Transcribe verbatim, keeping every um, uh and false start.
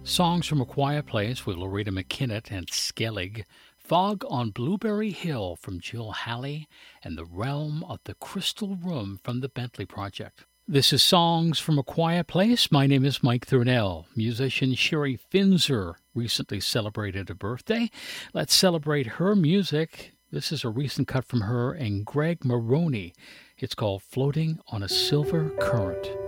Songs from a Quiet Place with Loretta McKinnon and Skellig. Fog on Blueberry Hill from Jill Halley, and The Realm of the Crystal Room from the Bentley Project. This is Songs from a Quiet Place. My name is Mike Thurnell. Musician Sherry Finzer recently celebrated a birthday. Let's celebrate her music. This is a recent cut from her and Greg Maroney. It's called Floating on a Silver Current.